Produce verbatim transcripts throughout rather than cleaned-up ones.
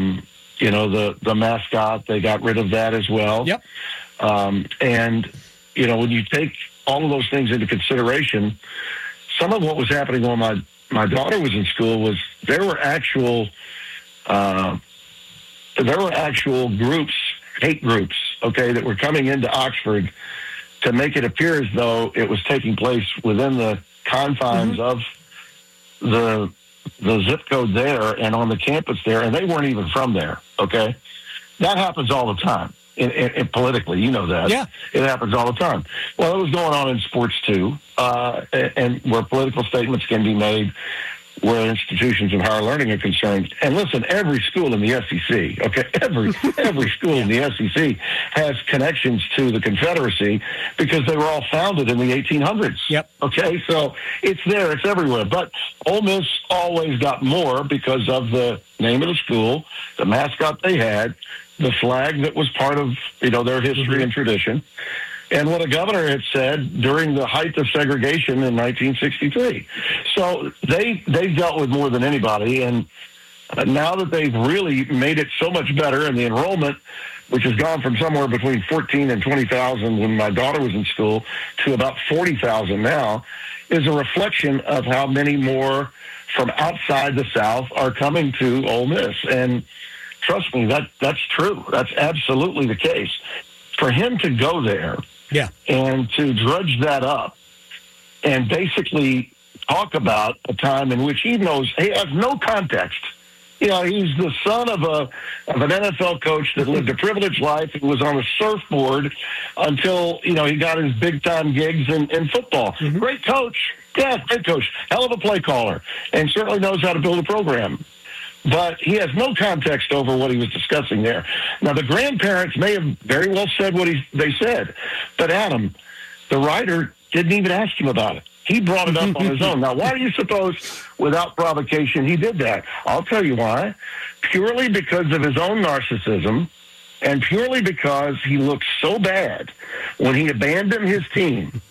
Um, you know, the, the mascot, they got rid of that as well. Yep. Um, and, you know, when you take all of those things into consideration, some of what was happening when my, my daughter was in school was there were actual, uh, there were actual groups, hate groups, okay, that were coming into Oxford to make it appear as though it was taking place within the confines mm-hmm. of the the zip code there and on the campus there, and they weren't even from there, okay? That happens all the time, in, in, in politically, you know that. Yeah. It happens all the time. Well, it was going on in sports, too, uh, and, and where political statements can be made where institutions of higher learning are concerned. And listen, every school in the S E C, okay, every every school in the S E C has connections to the Confederacy because they were all founded in the eighteen hundreds. Yep. Okay, so it's there, it's everywhere. But Ole Miss always got more because of the name of the school, the mascot they had, the flag that was part of, you know, their history mm-hmm. and tradition, and what a governor had said during the height of segregation in nineteen sixty-three. So they they dealt with more than anybody, and now that they've really made it so much better, and the enrollment, which has gone from somewhere between fourteen and twenty thousand when my daughter was in school to about forty thousand now, is a reflection of how many more from outside the South are coming to Ole Miss. And trust me, that that's true. That's absolutely the case. For him to go there, yeah, and to drudge that up and basically talk about a time in which he knows he has no context. You know, he's the son of a of an N F L coach that lived a privileged life. He was on a surfboard until, you know, he got his big-time gigs in, in football. Mm-hmm. Great coach. Yeah, great coach. Hell of a play caller. And certainly knows how to build a program. But he has no context over what he was discussing there. Now, the grandparents may have very well said what he, they said, but Adam, the writer, didn't even ask him about it. He brought it up on his own. Now, why do you suppose, without provocation, he did that? I'll tell you why. Purely because of his own narcissism, and purely because he looked so bad when he abandoned his team,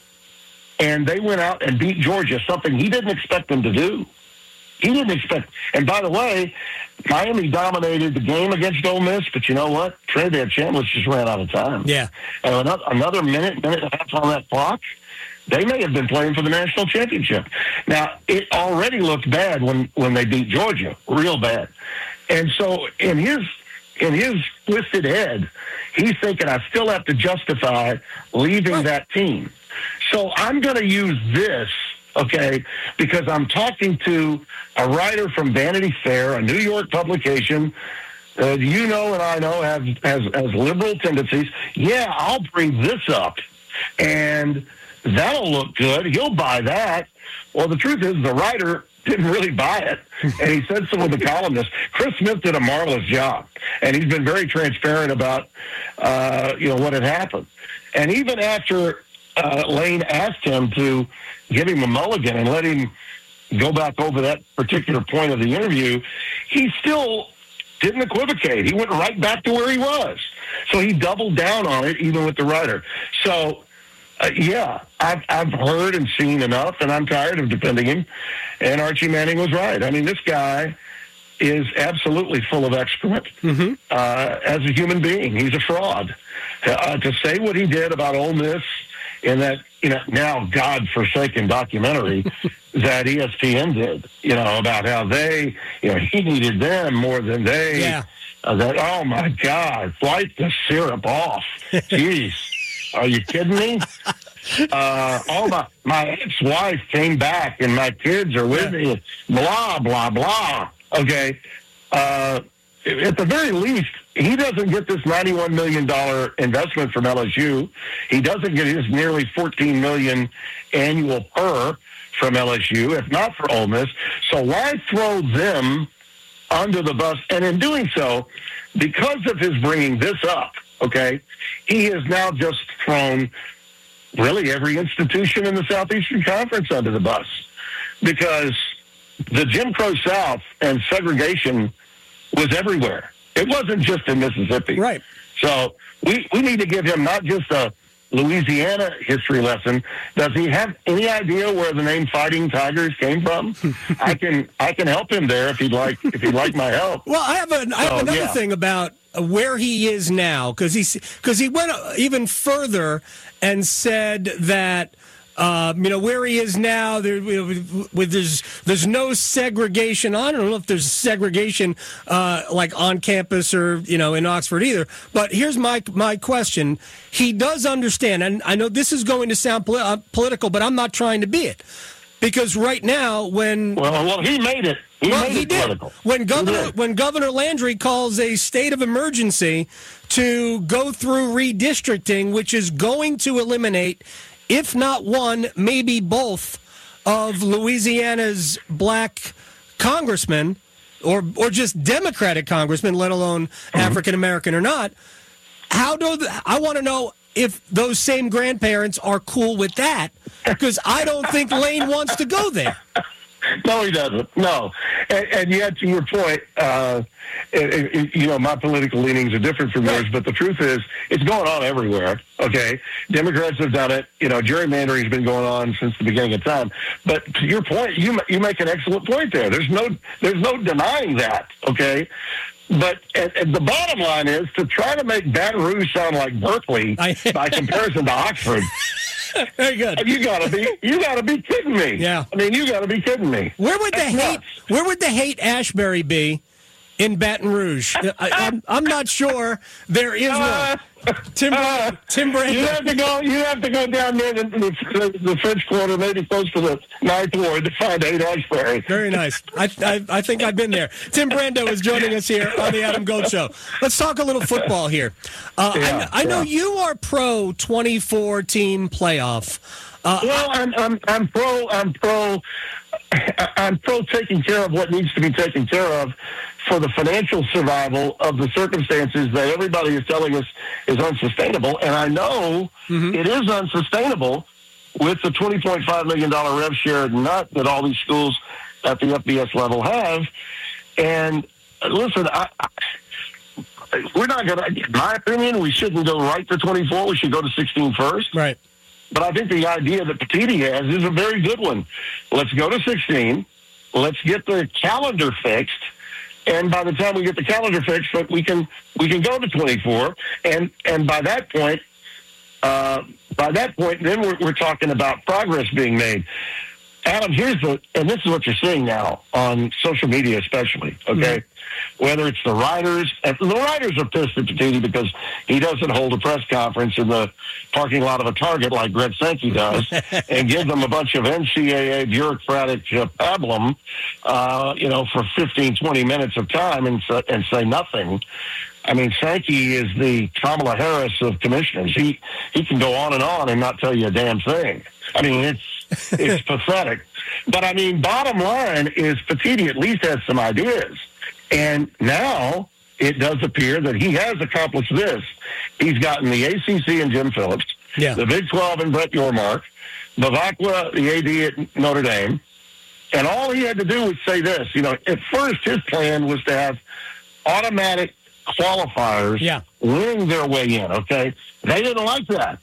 and they went out and beat Georgia, something he didn't expect them to do. He didn't expect. And by the way, Miami dominated the game against Ole Miss, but you know what? Trinidad Chambliss just ran out of time. Yeah. And another, another minute, minute and a half on that clock, they may have been playing for the national championship. Now, it already looked bad when, when they beat Georgia, real bad. And so in his in his twisted head, he's thinking, I still have to justify leaving right. that team. So I'm going to use this, okay, because I'm talking to a writer from Vanity Fair, a New York publication, uh, you know and I know has, has, has liberal tendencies. Yeah, I'll bring this up, and that'll look good. He'll buy that. Well, the truth is the writer didn't really buy it, and he said so with the columnist. Chris Smith did a marvelous job, and he's been very transparent about, uh, you know, what had happened. And even after uh, Lane asked him to give him a mulligan and let him go back over that particular point of the interview, he still didn't equivocate. He went right back to where he was. So he doubled down on it, even with the writer. So, uh, yeah, I've, I've heard and seen enough, and I'm tired of defending him. And Archie Manning was right. I mean, this guy is absolutely full of excrement mm-hmm. uh, as a human being. He's a fraud. Uh, to say what he did about Ole Miss in that, you know, now God-forsaken documentary that E S P N did, you know, about how they, you know, he needed them more than they. Yeah. Uh, that, oh, my God, wipe the syrup off. Jeez. Are you kidding me? Uh, oh, my, my ex-wife came back and my kids are with yeah. me. Blah, blah, blah. Okay. Uh, at the very least, he doesn't get this ninety-one million dollars investment from L S U. He doesn't get his nearly fourteen million dollars annual per from L S U, if not for Ole Miss. So why throw them under the bus? And in doing so, because of his bringing this up, okay, he has now just thrown really every institution in the Southeastern Conference under the bus, because the Jim Crow South and segregation was everywhere. It wasn't just in Mississippi. Right. So we, we need to give him not just a Louisiana history lesson. Does he have any idea where the name Fighting Tigers came from? I can I can help him there if he'd like if he'd like my help. Well, I have, a, I have so, another yeah. thing about where he is now, because he, because he went even further and said that, uh, you know, where he is now, there, you know, with there's there's no segregation. I don't know if there's segregation uh, like on campus or, you know, in Oxford either. But here's my my question: he does understand, and I know this is going to sound poli- uh, political, but I'm not trying to be it, because right now when well, well, he made it. He well, made he it did. political. When Governor did. when Governor Landry calls a state of emergency to go through redistricting, which is going to eliminate, if not one, maybe both of Louisiana's black congressmen, or or just Democratic congressmen, let alone mm-hmm. African American or not. How do the, I want to know if those same grandparents are cool with that? Because I don't think Lane wants to go there. No, he doesn't. No. And, and yet, to your point, uh, it, it, you know, my political leanings are different from yours, but the truth is, it's going on everywhere, okay? Democrats have done it. You know, gerrymandering has been going on since the beginning of time. But to your point, you you make an excellent point there. There's no, there's no denying that, okay? But and, and the bottom line is to try to make Baton Rouge sound like Berkeley I, by comparison to Oxford. Very good. You gotta be, you gotta be kidding me. Yeah. I mean, you gotta be kidding me. Where would That's the hate? nuts. Where would the hate Ashbury be in Baton Rouge? I, I'm, I'm not sure there is Uh, one. Tim, uh, Tim Brando. You have to go. You have to go down there to the, the French Quarter, maybe close to the Ninth Ward, to find Haight Ashbury. Very nice. I, I I think I've been there. Tim Brando is joining us here on the Adam Gold Show. Let's talk a little football here. Uh, Yeah, I, I know yeah. you are pro twenty-four team playoff. Uh, Well, I'm I'm I'm pro I'm pro I'm pro taking care of what needs to be taken care of for the financial survival of the circumstances that everybody is telling us is unsustainable. And I know Mm-hmm. it is unsustainable with the twenty point five million dollars rev share nut that all these schools at the F B S level have. And uh, listen, I, I, we're not going to, in my opinion, we shouldn't go right to twenty-four. We should go to sixteen first. right. But I think the idea that Petiti has is a very good one. Let's go to sixteen. Let's get the calendar fixed. And by the time we get the calendar fixed, we can we can go to twenty-four. And and by that point, uh, by that point, then we're, we're talking about progress being made. Adam, here's the, and this is what you're seeing now on social media, especially. Okay, mm-hmm. Whether it's the writers, and the writers are pissed at Petiti because he doesn't hold a press conference in the parking lot of a Target like Greg Sankey does, and give them a bunch of N C double A bureaucratic uh, pablum, uh, you know, for fifteen, twenty minutes of time, and and say nothing. I mean, Sankey is the Kamala Harris of commissioners. He he can go on and on and not tell you a damn thing. I mean, it's it's pathetic. But I mean, bottom line is Petiti at least has some ideas. And now it does appear that he has accomplished this. He's gotten the A C C and Jim Phillips, Yeah. the Big twelve and Brett Yormark, Bavacqua, the A D at Notre Dame. And all he had to do was say this. You know, at first his plan was to have automatic qualifiers Yeah. winning their way in, okay? They didn't like that.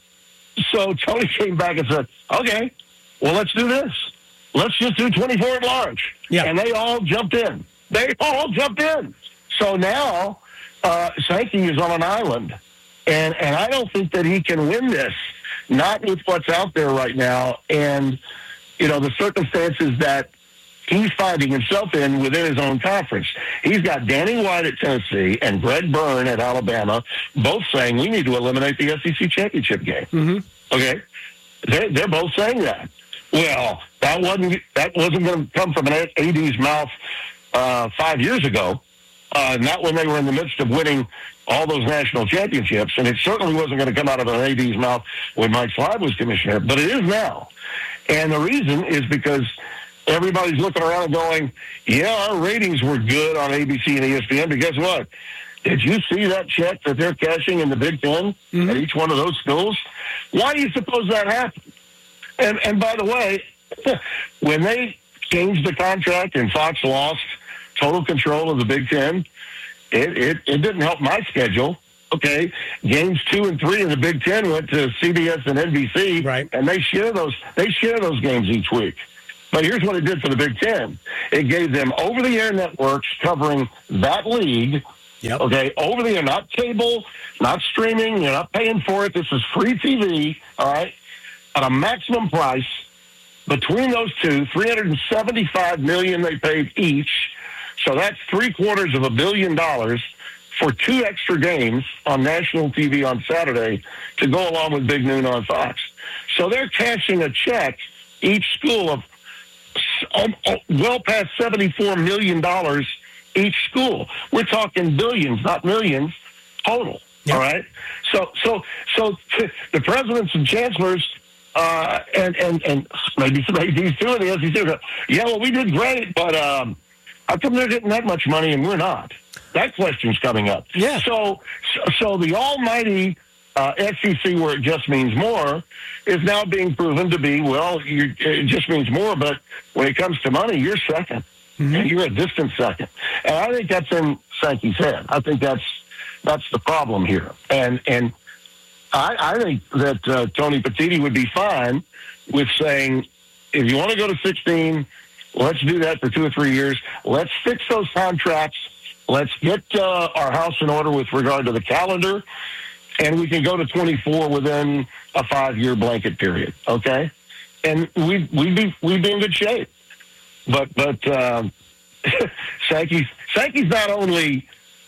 So Tony came back and said, okay, well, let's do this. Let's just do twenty-four at large. Yeah. And they all jumped in. They all jumped in. So now uh, Sankey is on an island. And, and I don't think that he can win this, not with what's out there right now. And, you know, the circumstances that he's finding himself in within his own conference. He's got Danny White at Tennessee and Greg Byrne at Alabama, both saying we need to eliminate the S E C championship game. Mm-hmm. Okay, they're, they're both saying that. Well, that wasn't that wasn't going to come from an A D's mouth uh, five years ago, uh, not when they were in the midst of winning all those national championships, and it certainly wasn't going to come out of an A D's mouth when Mike Slive was commissioner, but it is now. And the reason is because everybody's looking around and going, yeah, our ratings were good on A B C and E S P N, but guess what? Did you see that check that they're cashing in the Big Ten mm-hmm. at each one of those schools? Why do you suppose that happened? And, and by the way, when they changed the contract and Fox lost total control of the Big Ten, it, it, it didn't help my schedule. Okay, games two and three in the Big Ten went to C B S and N B C, right? And they share those. They share those games each week. But here's what it did for the Big Ten: it gave them over-the-air networks covering that league. Yep. Okay, over-the-air, not cable, not streaming. You're not paying for it. This is free T V. All right, at a maximum price. Between those two, three hundred seventy-five million dollars they paid each. So that's three quarters of a billion dollars for two extra games on national T V on Saturday to go along with Big Noon on Fox. So they're cashing a check, each school, of well past seventy-four million dollars each school. We're talking billions, not millions, total. Yep. All right? So so, so the presidents and chancellors uh, and, and, and maybe some A Ds too in the S E C go, yeah, well, we did great, but um, how come they're getting that much money and we're not? That question's coming up. Yeah. So, so the almighty uh, S E C, where it just means more, is now being proven to be, well, you, it just means more, but when it comes to money, you're second. Mm-hmm. And you're a distant second. And I think that's in Sankey's head. I think that's that's the problem here. And and I, I think that uh, Tony Petitti would be fine with saying, if you want to go to sixteen, let's do that for two or three years. Let's fix those contracts. Let's get uh, our house in order with regard to the calendar, and we can go to twenty-four within a five-year blanket period. Okay, and we we'd be we'd be in good shape. But but um, Sankey's Sankey's not only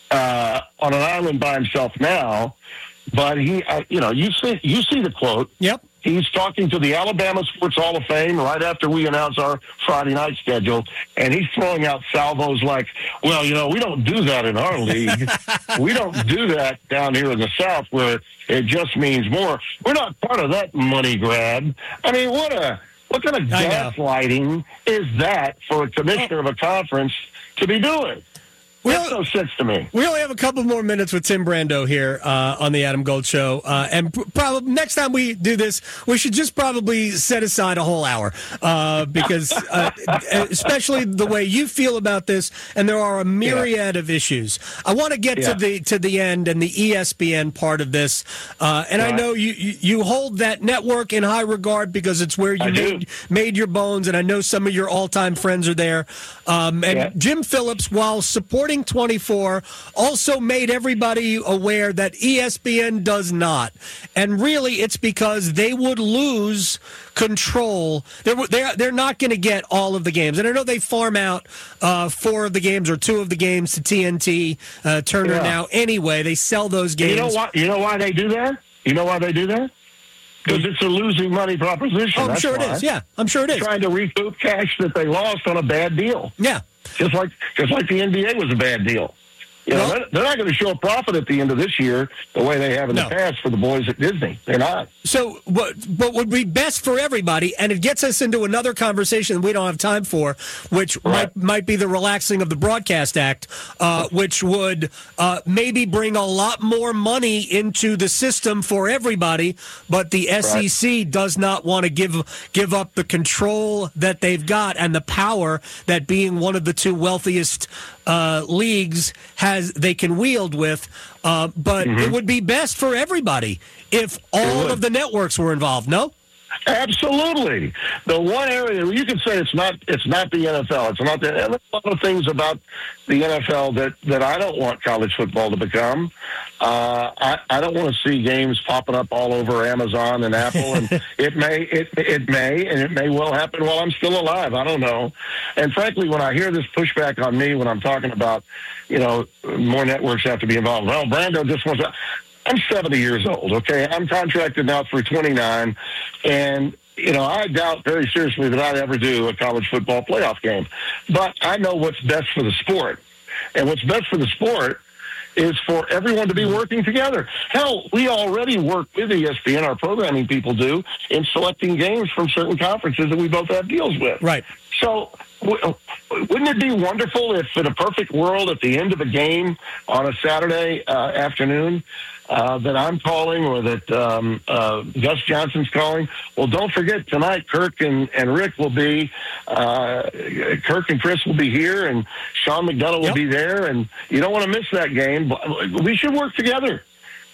uh, on an island by himself now, but he uh, you know you see you see the quote. Yep. He's talking to the Alabama Sports Hall of Fame right after we announce our Friday night schedule, and he's throwing out salvos like, well, you know, we don't do that in our league. We don't do that down here in the South where it just means more. We're not part of that money grab. I mean, what a what kind of gaslighting is that for a commissioner of a conference to be doing? Makes no sense to me. We only have a couple more minutes with Tim Brando here uh, on the Adam Gold Show, uh, and pr- probably next time we do this, we should just probably set aside a whole hour uh, because, uh, especially the way you feel about this, and there are a myriad yeah. of issues. I want to get yeah. to the to the end and the E S P N part of this, uh, and right. I know you, you you hold that network in high regard because it's where you made, made your bones, and I know some of your all time friends are there. Um, and yeah. Jim Phillips, while supporting twenty-four, also made everybody aware that E S P N does not. And really, it's because they would lose control. They're, they're, they're not going to get all of the games. And I know they farm out uh, four of the games or two of the games to T N T, uh, Turner yeah. now. Anyway, they sell those games. You know why, you know why they do that? You know why they do that? Because it's a losing money proposition. Oh, I'm That's sure why. it is. Yeah, I'm sure it is. Trying to recoup cash that they lost on a bad deal. Yeah. Just like just like the N B A was a bad deal. You know, well, they're not going to show a profit at the end of this year the way they have in no. the past for the boys at Disney. They're not. So, what, what would be best for everybody, and it gets us into another conversation we don't have time for, which right. might might be the relaxing of the Broadcast Act, uh, which would uh, maybe bring a lot more money into the system for everybody, but the S E C right. does not want to give give up the control that they've got and the power that being one of the two wealthiest uh, leagues has they can wield with. Uh, but mm-hmm. it would be best for everybody if all of the networks were involved, no? Absolutely. The one area you can say it's not it's not the N F L. It's not the there's a lot of things about the N F L that, that I don't want college football to become. Uh, I, I don't want to see games popping up all over Amazon and Apple, and it may it it may and it may well happen while I'm still alive. I don't know. And frankly, when I hear this pushback on me when I'm talking about, you know, more networks have to be involved. Well, Brando just wants to. I'm seventy years old, okay? I'm contracted now through twenty-nine, and, you know, I doubt very seriously that I'd ever do a college football playoff game. But I know what's best for the sport. And what's best for the sport is for everyone to be working together. Hell, we already work with E S P N, our programming people do, in selecting games from certain conferences that we both have deals with. Right. So w- wouldn't it be wonderful if in a perfect world at the end of a game on a Saturday uh, afternoon, Uh, that I'm calling or that um, uh, Gus Johnson's calling? Well, don't forget, tonight Kirk and, and Rick will be, uh, Kirk and Chris will be here, and Sean McDonough will yep. be there, and you don't want to miss that game. We should work together.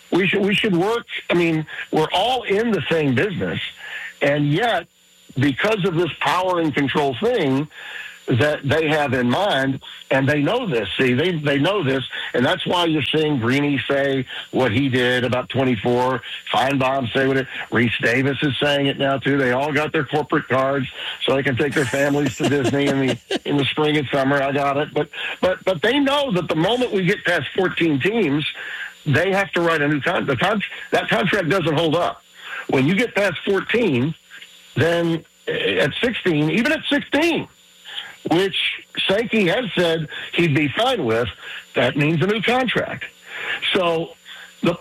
We should we should work. I mean, we're all in the same business, and yet because of this power and control thing that they have in mind, and they know this. See, they they know this, and that's why you're seeing Greeny say what he did about twenty-four. Feinbaum say what it. Reese Davis is saying it now too. They all got their corporate cards, so they can take their families to Disney in the in the spring and summer. I got it, but but but they know that the moment we get past fourteen teams, they have to write a new contract. The con- that contract doesn't hold up. When you get past fourteen, then at sixteen, even at sixteen. Which Sankey has said he'd be fine with, that means a new contract. So the,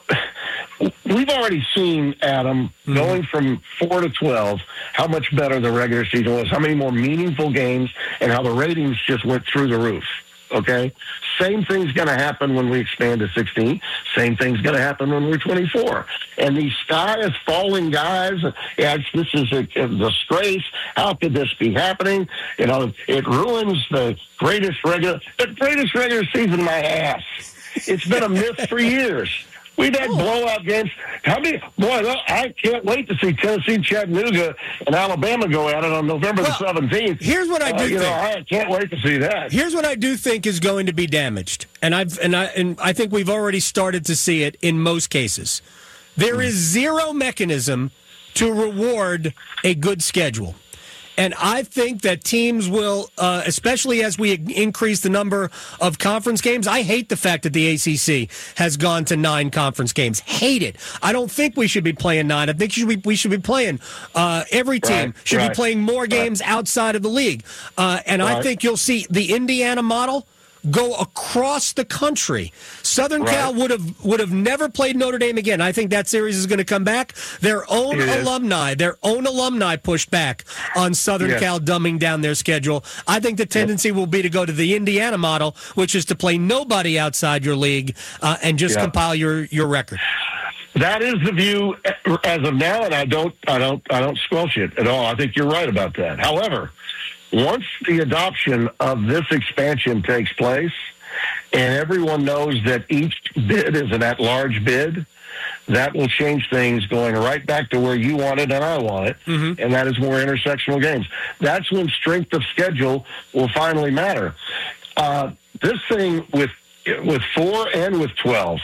we've already seen, Adam, mm-hmm. going from four to twelve, how much better the regular season was, how many more meaningful games, and how the ratings just went through the roof. Okay? Same thing's going to happen when we expand to sixteen. Same thing's going to happen when we're twenty-four. And these sky is falling guys. Yeah, this is a, a disgrace. How could this be happening? You know, it ruins the greatest regular, the greatest regular season of my ass. It's been a myth for years. We've had blowout games. How many? Boy, I can't wait to see Tennessee, Chattanooga, and Alabama go at it on November well, the seventeenth. Here's what I do uh, you think. Know, I can't wait to see that. Here's what I do think is going to be damaged, and I've and I and I think we've already started to see it in most cases. There is zero mechanism to reward a good schedule. And I think that teams will, uh, especially as we increase the number of conference games. I hate the fact that the A C C has gone to nine conference games. Hate it. I don't think we should be playing nine. I think should be, we should be playing. Uh, every team right, should right. be playing more games right. outside of the league. Uh, and right. I think you'll see the Indiana model go across the country. Southern right. Cal would have would have never played Notre Dame again. I think that series is going to come back. Their own it alumni, is. their own alumni pushed back on Southern yes. Cal dumbing down their schedule. I think the tendency yep. will be to go to the Indiana model, which is to play nobody outside your league uh, and just yep. compile your, your record. That is the view as of now, and I don't I don't I don't squelch it at all. I think you're right about that. However, once the adoption of this expansion takes place, and everyone knows that each bid is an at-large bid, that will change things going right back to where you want it and I want it, mm-hmm. and that is more intersectional games. That's when strength of schedule will finally matter. Uh, this thing with with four and with twelve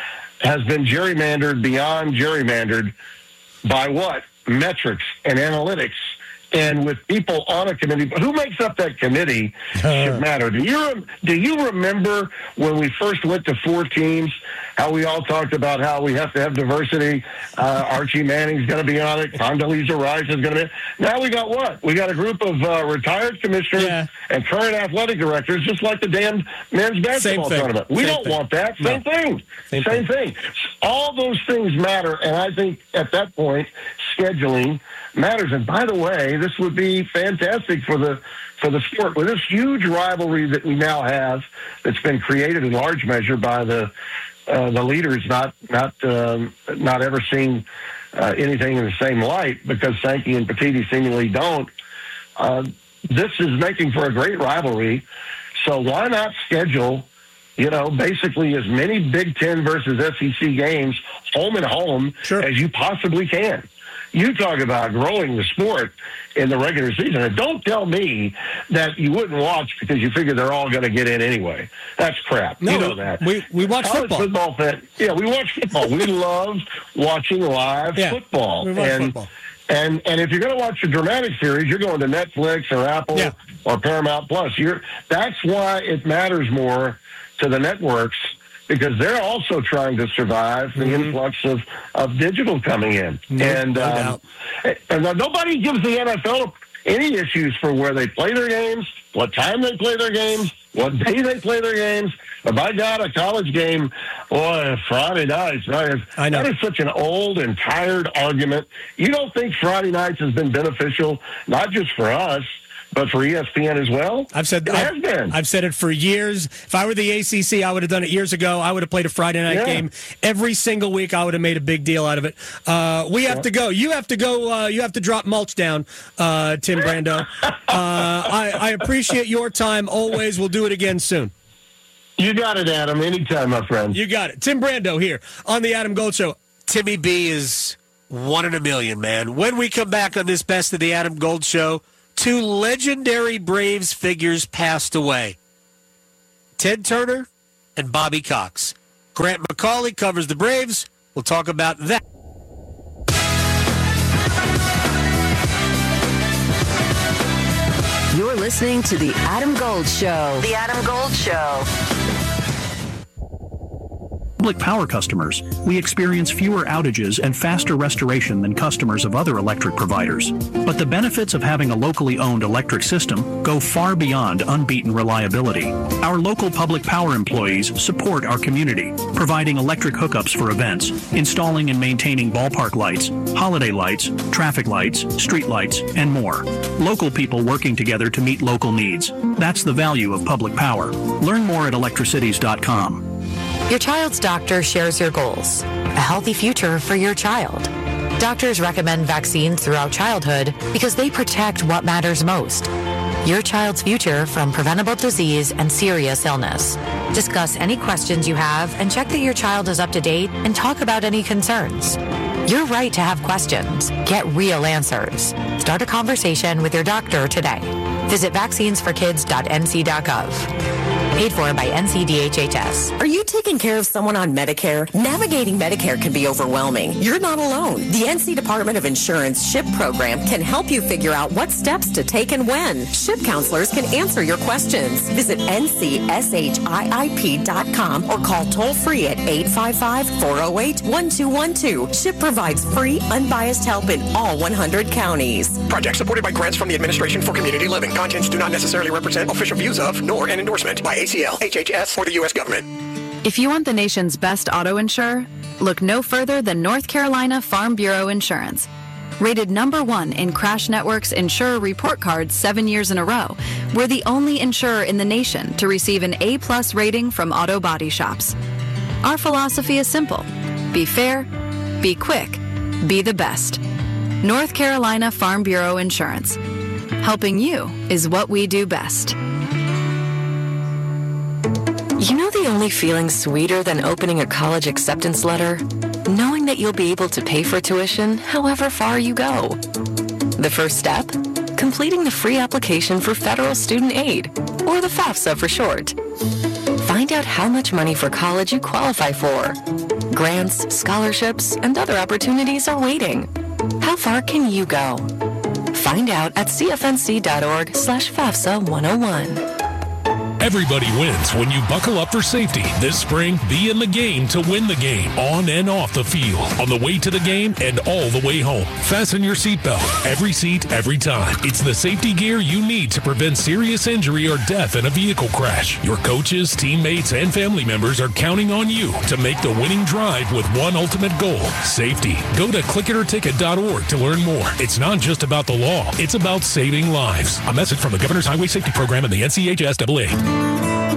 has been gerrymandered beyond gerrymandered by what? Metrics and analytics. And with people on a committee, who makes up that committee should matter. Do you do you remember when we first went to four teams, how we all talked about how we have to have diversity? Uh, Archie Manning's going to be on it. Condoleezza Rice is going to be. Now we got what? We got a group of uh, retired commissioners yeah. and current athletic directors, just like the damn men's basketball tournament. We Same don't thing. want that. Same no. thing. Same, Same thing. thing. All those things matter, and I think at that point, scheduling matters. And by the way, this would be fantastic for the for the sport with this huge rivalry that we now have that's been created in large measure by the uh, the leaders not not um, not ever seeing uh, anything in the same light because Sankey and Petitti seemingly don't. Uh, this is making for a great rivalry. So why not schedule, you know, basically as many Big Ten versus S E C games home and home sure. as you possibly can. You talk about growing the sport in the regular season. And don't tell me that you wouldn't watch because you figure they're all going to get in anyway. That's crap. No, you know that. We, we watch College football. football fan, yeah, we watch football. We love watching live yeah, football. We watch and, football. And, and if you're going to watch a dramatic series, you're going to Netflix or Apple yeah. or Paramount Plus. You're, that's why it matters more to the networks, because they're also trying to survive the mm-hmm. influx of, of digital coming in. No, and no um, and nobody gives the N F L any issues for where they play their games, what time they play their games, what day they play their games. But by God, a college game, boy, Friday nights, right? I know. That is such an old and tired argument. You don't think Friday nights has been beneficial, not just for us, but for E S P N as well? I've said it I've, has been. I've said it for years. If I were the A C C, I would have done it years ago. I would have played a Friday night yeah. game every single week. I would have made a big deal out of it. Uh, we have yeah. to go. You have to go. Uh, you have to drop mulch down, uh, Tim Brando. uh, I, I appreciate your time always. We'll do it again soon. You got it, Adam. Anytime, my friend. You got it. Tim Brando here on the Adam Gold Show. Timmy B is one in a million, man. When we come back on this Best of the Adam Gold Show, two legendary Braves figures passed away. Ted Turner and Bobby Cox. Grant McCauley covers the Braves. We'll talk about that. You're listening to The Adam Gold Show. The Adam Gold Show. Public power customers, we experience fewer outages and faster restoration than customers of other electric providers. But the benefits of having a locally owned electric system go far beyond unbeaten reliability. Our local public power employees support our community, providing electric hookups for events, installing and maintaining ballpark lights, holiday lights, traffic lights, street lights, and more. Local people working together to meet local needs. That's the value of public power. Learn more at electricities dot com. Your child's doctor shares your goals. A healthy future for your child. Doctors recommend vaccines throughout childhood because they protect what matters most. Your child's future from preventable disease and serious illness. Discuss any questions you have and check that your child is up to date and talk about any concerns. Your right to have questions. Get real answers. Start a conversation with your doctor today. Visit vaccines for kids dot n c dot gov. Paid for by N C D H H S. Are you taking care of someone on Medicare? Navigating Medicare can be overwhelming. You're not alone. The N C Department of Insurance SHIP program can help you figure out what steps to take and when. SHIP counselors can answer your questions. Visit N C S H I I P dot com or call toll free at eight five five, four oh eight, one two one two. SHIP provides free, unbiased help in all one hundred counties. Project supported by grants from the Administration for Community Living. Contents do not necessarily represent official views of, nor an endorsement by A C L, H H S, or the U S government. If you want the nation's best auto insurer, look no further than North Carolina Farm Bureau Insurance. Rated number one in Crash Network's Insurer Report Card seven years in a row, we're the only insurer in the nation to receive an A-plus rating from auto body shops. Our philosophy is simple. Be fair, be quick, be the best. North Carolina Farm Bureau Insurance. Helping you is what we do best. You know the only feeling sweeter than opening a college acceptance letter? Knowing that you'll be able to pay for tuition however far you go. The first step? Completing the free application for federal student aid, or the FAFSA for short. Find out how much money for college you qualify for. Grants, scholarships, and other opportunities are waiting. How far can you go? Find out at c f n c dot org slash FAFSA one oh one. Everybody wins when you buckle up for safety. This spring, be in the game to win the game, on and off the field, on the way to the game and all the way home. Fasten your seatbelt. Every seat, every time. It's the safety gear you need to prevent serious injury or death in a vehicle crash. Your coaches, teammates, and family members are counting on you to make the winning drive with one ultimate goal, safety. Go to click it or ticket dot org to learn more. It's not just about the law. It's about saving lives. A message from the Governor's Highway Safety Program and the N C H S A A.